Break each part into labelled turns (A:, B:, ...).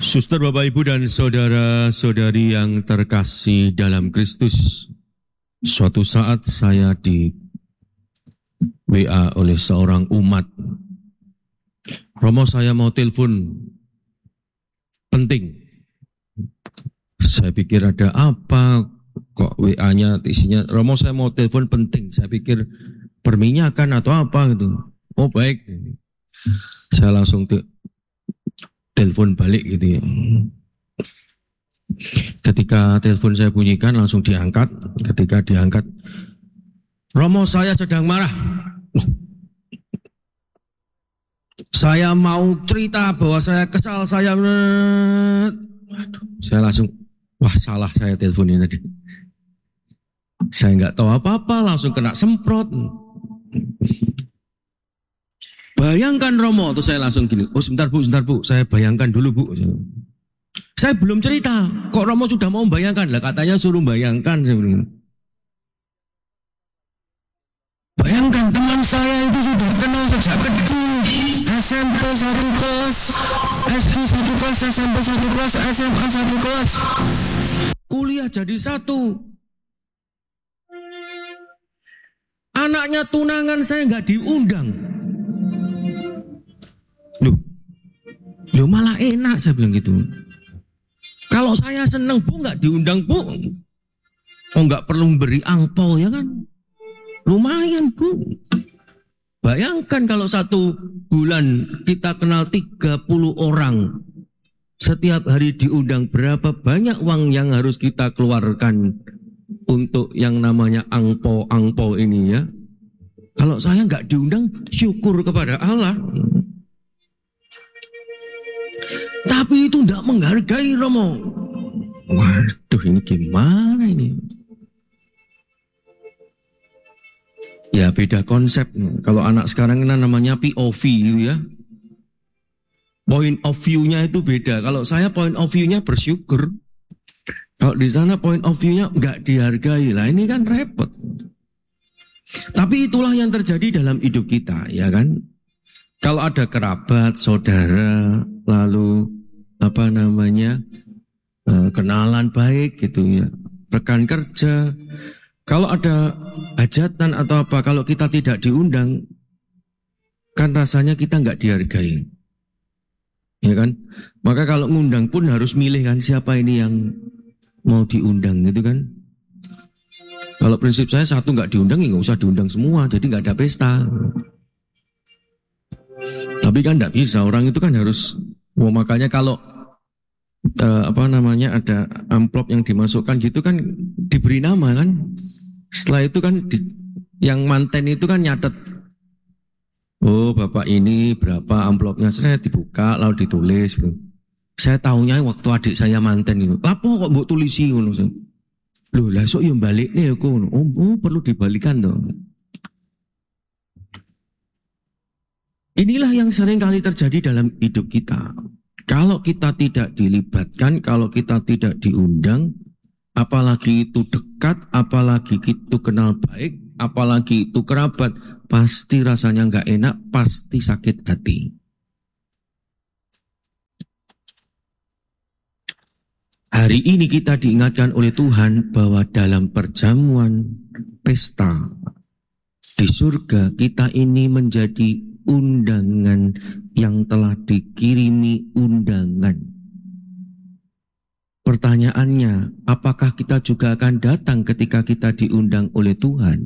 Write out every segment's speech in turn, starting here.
A: Suster, Bapak, Ibu, dan saudara-saudari yang terkasih dalam Kristus, suatu saat saya di WA oleh seorang umat. Romo, saya mau telepon penting. Saya pikir ada apa, kok WA-nya isinya, Romo saya mau telepon penting. Saya pikir perminyakan atau apa gitu. Oh baik. Saya langsung telepon balik gitu ya. Ketika telepon saya bunyikan langsung diangkat. Ketika diangkat, Romo saya sedang marah. Saya mau cerita bahwa saya kesal, waduh, saya langsung, wah salah saya teleponin tadi. Saya nggak tahu apa-apa, langsung kena semprot. Bayangkan Romo, tuh saya langsung gini, oh sebentar bu, saya bayangkan dulu bu. Saya belum cerita, kok Romo sudah mau bayangkan? Lah katanya suruh bayangkan. Saya bilang. Bayangkan teman saya itu sudah kenal sejak kecil, SMP 1 kelas, SD 1 kelas, SMP 1 kelas, SMA 1 kelas, kuliah jadi 1. Anaknya tunangan saya nggak diundang. Loh malah enak saya bilang gitu. Kalau saya seneng bu nggak diundang bu, oh nggak perlu beri angpau ya kan, lumayan bu. Bayangkan kalau 1 bulan kita kenal 30 orang, setiap hari diundang, berapa banyak uang yang harus kita keluarkan untuk yang namanya angpau ini ya. Kalau saya nggak diundang, syukur kepada Allah. Tapi itu tidak menghargai Romo. Waduh ini gimana ini? Ya beda konsep. Kalau anak sekarang ini namanya POV gitu ya. Point of view-nya itu beda. Kalau saya point of view-nya bersyukur. Kalau di sana point of view-nya nggak dihargai. Lah ini kan repot. Tapi itulah yang terjadi dalam hidup kita, ya kan? Kalau ada kerabat, saudara, lalu kenalan baik gitu ya, rekan kerja. Kalau ada hajatan atau apa, kalau kita tidak diundang, kan rasanya kita nggak dihargai, ya kan? Maka kalau ngundang pun harus milih kan siapa ini yang mau diundang gitu kan? Kalau prinsip saya satu nggak diundang, ya nggak usah diundang semua, jadi nggak ada pesta. Tapi kan nggak bisa, orang itu kan harus, makanya kalau ada amplop yang dimasukkan gitu kan diberi nama kan. Setelah itu kan yang manten itu kan nyatet, oh bapak ini berapa amplopnya, saya dibuka lalu ditulis gitu. Saya tahunya waktu adik saya manten itu, lapo kok mbok tulisi ngono. Loh lah sok yo balikne aku ngono. Oh perlu dibalikan toh. Inilah yang sering kali terjadi dalam hidup kita. Kalau kita tidak dilibatkan, kalau kita tidak diundang, apalagi itu dekat, apalagi itu kenal baik, apalagi itu kerabat, pasti rasanya nggak enak, pasti sakit hati. Hari ini kita diingatkan oleh Tuhan bahwa dalam perjamuan pesta di surga, kita ini menjadi undangan yang telah dikirimi undangan. Pertanyaannya, apakah kita juga akan datang ketika kita diundang oleh Tuhan?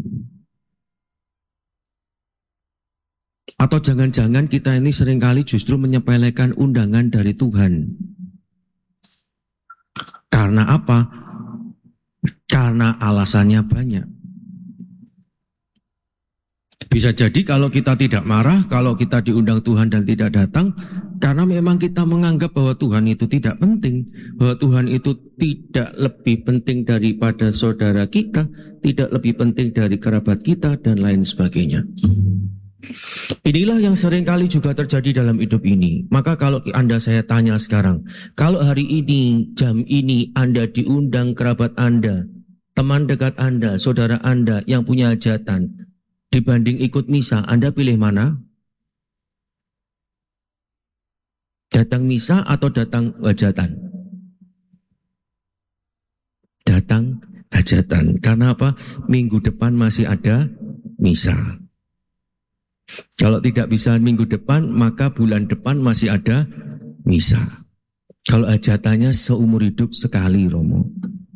A: Atau jangan-jangan kita ini seringkali justru menyepelekan undangan dari Tuhan? Karena apa? Karena alasannya banyak. Bisa jadi kalau kita tidak marah, kalau kita diundang Tuhan dan tidak datang, karena memang kita menganggap bahwa Tuhan itu tidak penting, bahwa Tuhan itu tidak lebih penting daripada saudara kita, tidak lebih penting dari kerabat kita, dan lain sebagainya. Inilah yang seringkali juga terjadi dalam hidup ini. Maka kalau Anda saya tanya sekarang, kalau hari ini, jam ini Anda diundang kerabat Anda, teman dekat Anda, saudara Anda yang punya hajatan, dibanding ikut misa, Anda pilih mana? Datang misa atau datang hajatan? Datang hajatan. Karena apa? Minggu depan masih ada misa. Kalau tidak bisa minggu depan, maka bulan depan masih ada misa. Kalau hajatannya seumur hidup sekali, Romo.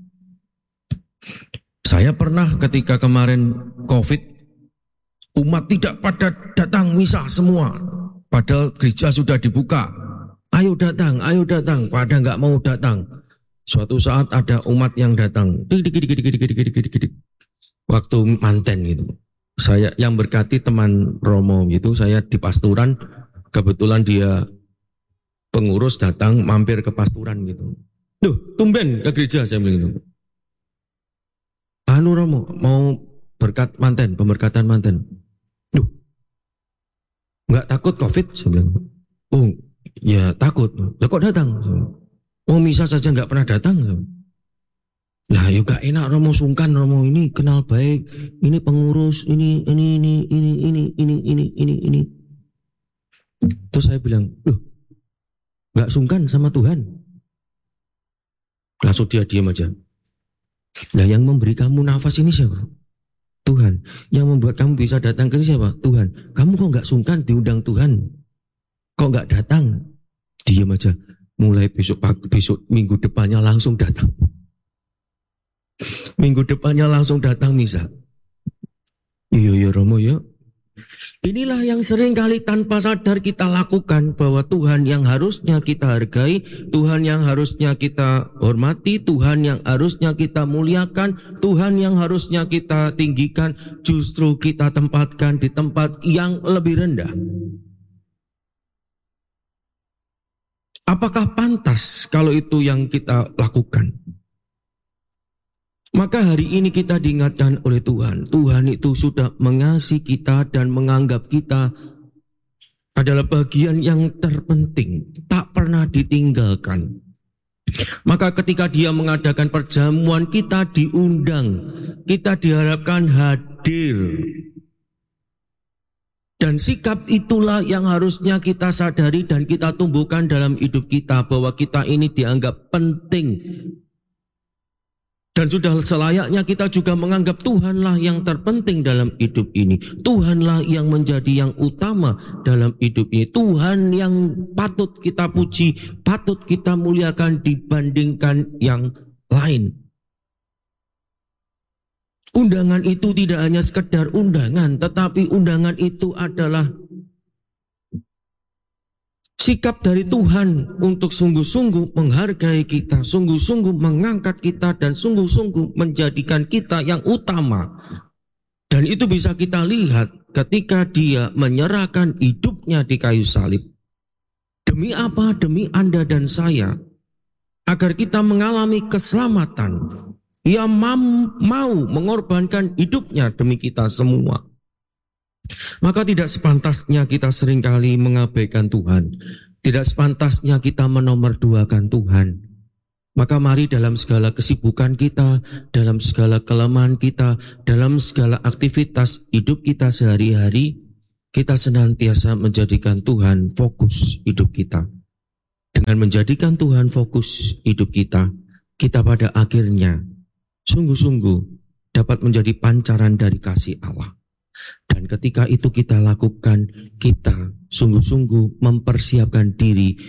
A: Saya pernah ketika kemarin COVID, umat tidak pada datang misa semua. Padahal gereja sudah dibuka. Ayo datang, pada nggak mau datang. Suatu saat ada umat yang datang. Waktu manten gitu. Saya yang berkati teman Romo gitu, saya di pasturan, kebetulan dia pengurus datang mampir ke pasturan gitu. Duh, tumben ke gereja, saya bilang gitu. Anu Romo, mau berkat manten, pemberkatan manten. Duh, nggak takut COVID? Saya bilang. Oh, ya takut. Ya kok datang? Oh, misa saja nggak pernah datang. Lah, yuk gak enak Romo, sungkan Romo, ini kenal baik, ini pengurus, ini. Terus saya bilang, loh, nggak sungkan sama Tuhan? Langsung dia diam aja. Nah, yang memberi kamu nafas ini siapa? Tuhan. Yang membuat kamu bisa datang ke sini siapa? Tuhan. Kamu kok nggak sungkan diundang Tuhan? Kok nggak datang? Diam aja. Mulai besok minggu depannya langsung datang. Minggu depannya langsung datang misa. Iya Romo ya. Inilah yang sering kali tanpa sadar kita lakukan, bahwa Tuhan yang harusnya kita hargai, Tuhan yang harusnya kita hormati, Tuhan yang harusnya kita muliakan, Tuhan yang harusnya kita tinggikan, justru kita tempatkan di tempat yang lebih rendah. Apakah pantas kalau itu yang kita lakukan? Maka hari ini kita diingatkan oleh Tuhan. Tuhan itu sudah mengasihi kita dan menganggap kita adalah bagian yang terpenting, tak pernah ditinggalkan. Maka ketika dia mengadakan perjamuan, kita diundang, kita diharapkan hadir. Dan sikap itulah yang harusnya kita sadari dan kita tumbuhkan dalam hidup kita, bahwa kita ini dianggap penting. Dan sudah selayaknya kita juga menganggap Tuhanlah yang terpenting dalam hidup ini. Tuhanlah yang menjadi yang utama dalam hidup ini. Tuhan yang patut kita puji, patut kita muliakan dibandingkan yang lain. Undangan itu tidak hanya sekedar undangan, tetapi undangan itu adalah sikap dari Tuhan untuk sungguh-sungguh menghargai kita, sungguh-sungguh mengangkat kita, dan sungguh-sungguh menjadikan kita yang utama. Dan itu bisa kita lihat ketika dia menyerahkan hidupnya di kayu salib. Demi apa? Demi Anda dan saya, agar kita mengalami keselamatan. Ia mau mengorbankan hidupnya demi kita semua. Maka tidak sepantasnya kita seringkali mengabaikan Tuhan. Tidak sepantasnya kita menomorduakan Tuhan. Maka mari dalam segala kesibukan kita, dalam segala kelemahan kita, dalam segala aktivitas hidup kita sehari-hari, kita senantiasa menjadikan Tuhan fokus hidup kita. Dengan menjadikan Tuhan fokus hidup kita, kita pada akhirnya sungguh-sungguh dapat menjadi pancaran dari kasih Allah. Dan ketika itu kita lakukan, kita sungguh-sungguh mempersiapkan diri